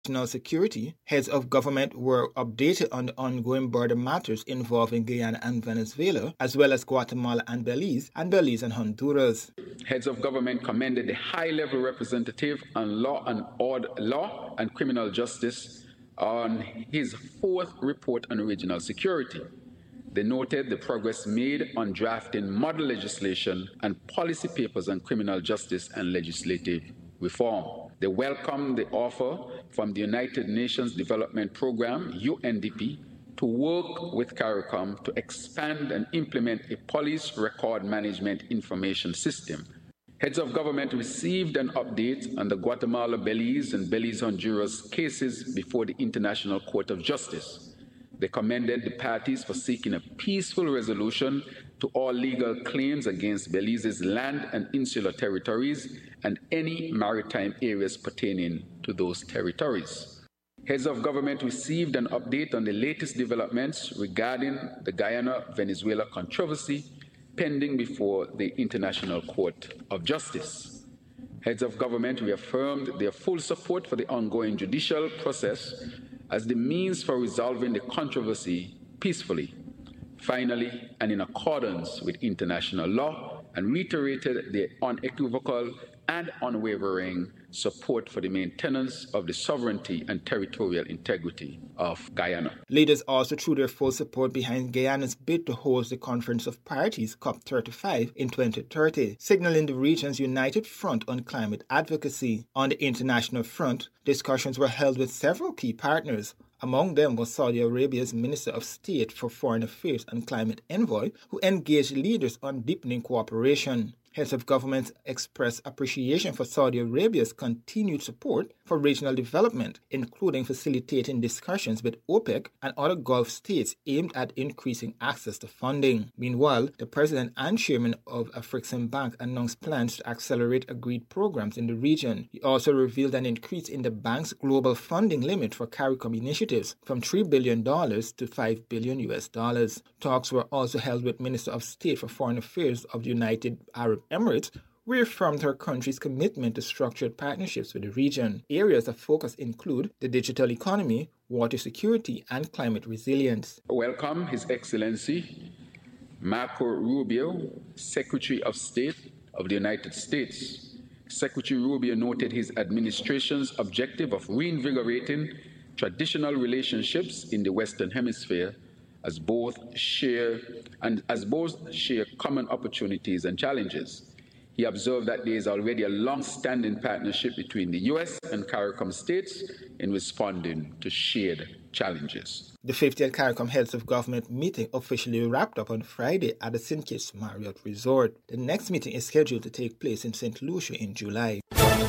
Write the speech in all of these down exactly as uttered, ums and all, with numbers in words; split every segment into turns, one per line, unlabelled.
National security, heads of government were updated on the ongoing border matters involving Guyana and Venezuela, as well as Guatemala and Belize, and Belize and Honduras.
Heads of government commended the high-level representative on law and order, law and criminal justice on his fourth report on regional security. They noted the progress made on drafting model legislation and policy papers on criminal justice and legislative reform. They welcomed the offer from the United Nations Development Programme, U N D P, to work with CARICOM to expand and implement a police record management information system. Heads of government received an update on the Guatemala, Belize, and Belize, Honduras cases before the International Court of Justice. They commended the parties for seeking a peaceful resolution to all legal claims against Belize's land and insular territories and any maritime areas pertaining to those territories. Heads of government received an update on the latest developments regarding the Guyana-Venezuela controversy pending before the International Court of Justice. Heads of government reaffirmed their full support for the ongoing judicial process as the means for resolving the controversy peacefully, finally, and in accordance with international law, and reiterated their unequivocal and unwavering support for the maintenance of the sovereignty and territorial integrity of Guyana.
Leaders also threw their full support behind Guyana's bid to host the Conference of Parties, COP thirty-five, in twenty thirty, signaling the region's united front on climate advocacy. On the international front, discussions were held with several key partners. Among them was Saudi Arabia's Minister of State for Foreign Affairs and Climate Envoy, who engaged leaders on deepening cooperation. Heads of governments expressed appreciation for Saudi Arabia's continued support for regional development, including facilitating discussions with OPEC and other Gulf states aimed at increasing access to funding. Meanwhile, the president and chairman of Afreximbank announced plans to accelerate agreed programs in the region. He also revealed an increase in the bank's global funding limit for CARICOM initiatives from three billion dollars to five billion U S dollars. Talks were also held with Minister of State for Foreign Affairs of the United Arab Emirates, reaffirmed her country's commitment to structured partnerships with the region. Areas of focus include the digital economy, water security, and climate resilience.
Welcome His Excellency Marco Rubio, Secretary of State of the United States. Secretary Rubio noted his administration's objective of reinvigorating traditional relationships in the Western Hemisphere as both share and as both share common opportunities and challenges. He observed that there is already a long-standing partnership between the U S and CARICOM states in responding to shared challenges.
The fiftieth CARICOM Heads of Government meeting officially wrapped up on Friday at the Saint Kitts Marriott Resort. The next meeting is scheduled to take place in Saint Lucia in July.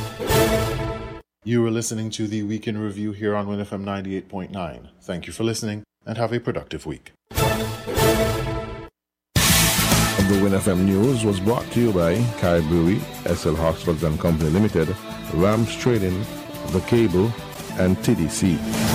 You were listening to the Week in Review here on Win F M ninety-eight point nine. Thank you for listening and have a productive week.
The Win F M News was brought to you by Kai Brewery, S L Hospitals and Company Limited, Rams Trading, The Cable, and T D C.